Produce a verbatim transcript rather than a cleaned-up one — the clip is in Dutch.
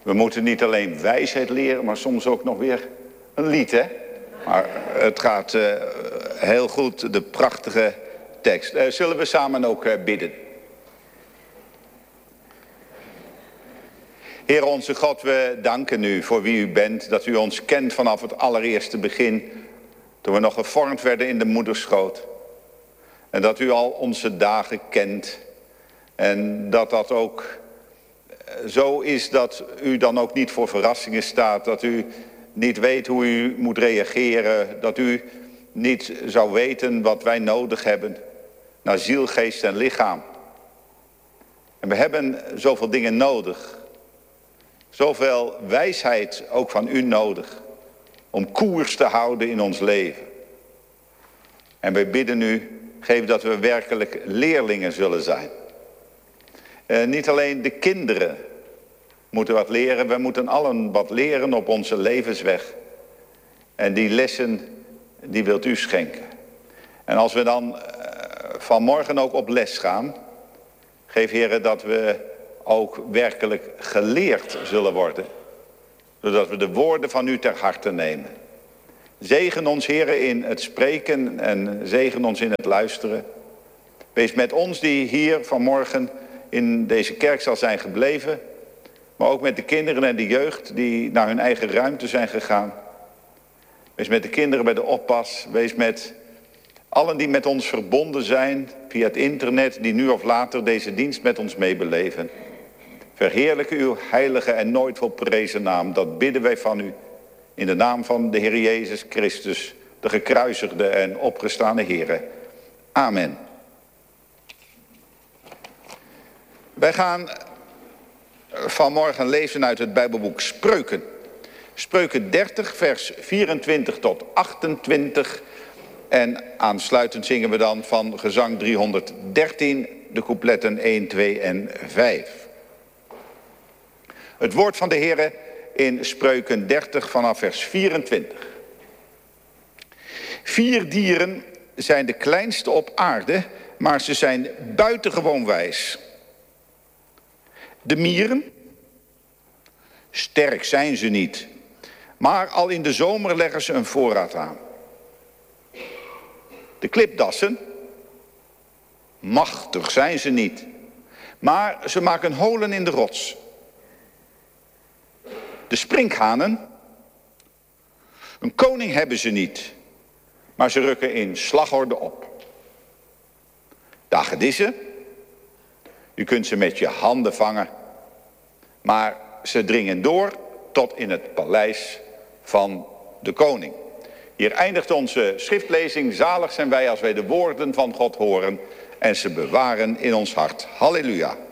We moeten niet alleen wijsheid leren, maar soms ook nog weer een lied, hè? Maar het gaat uh, heel goed, de prachtige tekst. Uh, zullen we samen ook uh, bidden? Heer onze God, we danken u voor wie u bent. Dat u ons kent vanaf het allereerste begin. Toen we nog gevormd werden in de moederschoot. En dat u al onze dagen kent. En dat dat ook zo is dat u dan ook niet voor verrassingen staat. Dat u niet weet hoe u moet reageren. Dat u niet zou weten wat wij nodig hebben. Naar ziel, geest en lichaam. En we hebben zoveel dingen nodig. Zoveel wijsheid ook van u nodig. Om koers te houden in ons leven. En wij bidden u, geef dat we werkelijk leerlingen zullen zijn. Uh, niet alleen de kinderen moeten wat leren. We moeten allen wat leren op onze levensweg. En die lessen, die wilt u schenken. En als we dan uh, vanmorgen ook op les gaan. Geef Heere dat we ook werkelijk geleerd zullen worden. Zodat we de woorden van u ter harte nemen. Zegen ons, Heere, in het spreken en zegen ons in het luisteren. Wees met ons die hier vanmorgen in deze kerkzaal zijn gebleven. Maar ook met de kinderen en de jeugd die naar hun eigen ruimte zijn gegaan. Wees met de kinderen bij de oppas. Wees met allen die met ons verbonden zijn via het internet. Die nu of later deze dienst met ons meebeleven. Verheerlijke uw heilige en nooit volprezen naam. Dat bidden wij van u. In de naam van de Heer Jezus Christus. De gekruisigde en opgestane Heere. Amen. Wij gaan vanmorgen lezen uit het Bijbelboek Spreuken. Spreuken dertig, vers vierentwintig tot achtentwintig. En aansluitend zingen we dan van gezang driehonderddertien de coupletten één, twee en vijf. Het woord van de Heere in Spreuken dertig vanaf vers vierentwintig. Vier dieren zijn de kleinste op aarde, maar ze zijn buitengewoon wijs. De mieren, sterk zijn ze niet, maar al in de zomer leggen ze een voorraad aan. De klipdassen, machtig zijn ze niet, maar ze maken holen in de rots. De sprinkhanen, een koning hebben ze niet, maar ze rukken in slagorde op. De hagedissen, u kunt ze met je handen vangen, maar ze dringen door tot in het paleis van de koning. Hier eindigt onze schriftlezing. Zalig zijn wij als wij de woorden van God horen en ze bewaren in ons hart. Halleluja.